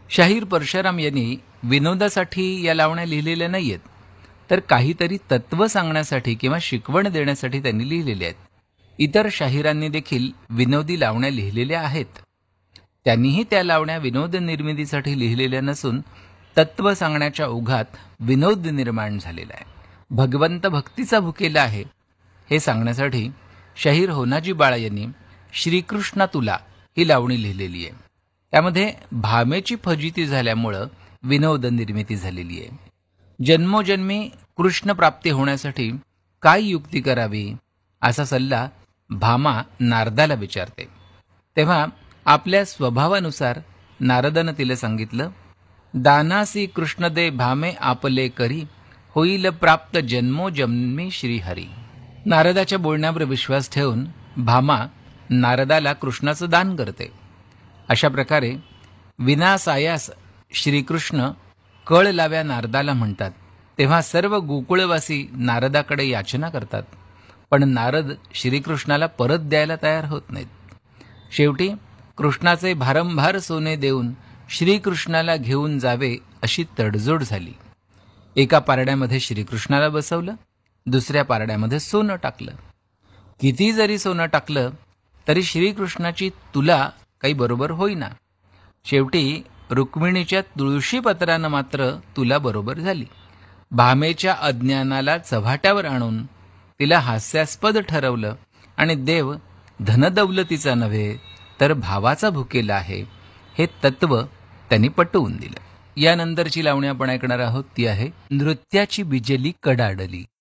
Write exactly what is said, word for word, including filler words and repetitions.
शाहीर परशुराम यांनी विनोदासाठी या लावण्या लिहिलेल्या नाहीयेत, तर काहीतरी तत्व सांगण्यासाठी किंवा शिकवण देण्यासाठी त्यांनी लिहिलेल्या आहेत. इतर शाहिरांनी देखील विनोदी लावण्या लिहिलेल्या आहेत. त्यांनीही त्या लावण्या विनोद निर्मितीसाठी लिहिलेल्या नसून तत्व सांगण्याच्या ओघात विनोद निर्माण झालेला आहे. भगवंत भक्तीचा भुकेला आहे हे सांगण्यासाठी शाहीर होनाजी बाळा यांनी श्रीकृष्णा तुला ही लावणी लिहिलेली आहे. त्यामध्ये भामेची फजिती झाल्यामुळं विनोद निर्मिती झालेली आहे. जन्मोजन्मी कृष्ण प्राप्ती होण्यासाठी काय युक्ती करावी असा सल्ला भामा नारदाला विचारते. तेव्हा आपल्या स्वभावानुसार नारदानं तिला सांगितलं, दानासी कृष्ण दे भामे आपले करी, होईल प्राप्त जन्मोजन्मी श्रीहरी. नारदाच्या बोलण्यावर विश्वास ठेवून भामा नारदाला कृष्णाचं दान करते. अशा प्रकारे विनासायास श्रीकृष्ण कळ लाव्या नारदाला म्हणतात. तेव्हा सर्व गोकुळवासी नारदाकडे याचना करतात, पण नारद श्रीकृष्णाला परत द्यायला तयार होत नाहीत. शेवटी कृष्णाचे भारंभार सोने देऊन श्रीकृष्णाला घेऊन जावे अशी तडजोड झाली. एका पारड्यामध्ये श्रीकृष्णाला बसवलं, दुसऱ्या पारड्यामध्ये सोनं टाकलं. किती जरी सोनं टाकलं तरी श्रीकृष्णाची तुला काही बरोबर होईना. शेवटी रुक्मिणीच्या तुळशीपत्रानं मात्र तुला बरोबर झाली. भामेच्या अज्ञानाला चव्हाट्यावर आणून तिला हास्यास्पद ठरवलं आणि देव धनदौलतीचा नव्हे तर भावाचा भुकेला आहे हे तत्व त्यांनी पटवून दिलं. यानंतरची लावणी आपण ऐकणार आहोत ती आहे नृत्याची बिजली कडाडली.